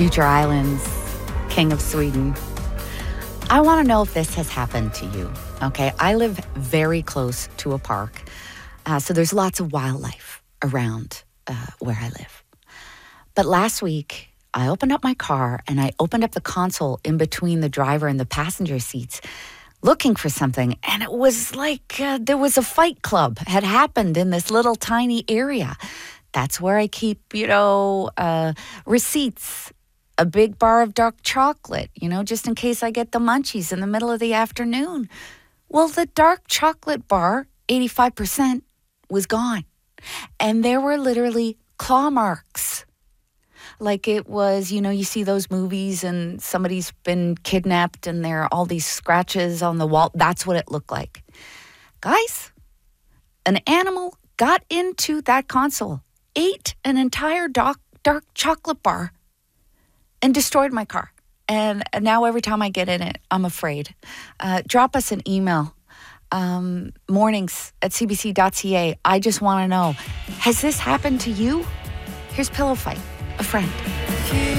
Future Islands, King of Sweden. I want to know if this has happened to you, okay? I live very close to a park, so there's lots of wildlife around where I live. But last week, I opened up my car and I opened up the console in between the driver and the passenger seats looking for something, and it was like there was a fight club had happened in this little tiny area. That's where I keep, receipts, a big bar of dark chocolate, just in case I get the munchies in the middle of the afternoon. Well, the dark chocolate bar, 85%, was gone. And there were literally claw marks. Like it was, you see those movies and somebody's been kidnapped and there are all these scratches on the wall. That's what it looked like. Guys, an animal got into that console, ate an entire dark chocolate bar, and destroyed my car. And now every time I get in it, I'm afraid. Drop us an email, mornings@cbc.ca. I just want to know, has this happened to you? Here's Pillow Fight, a friend.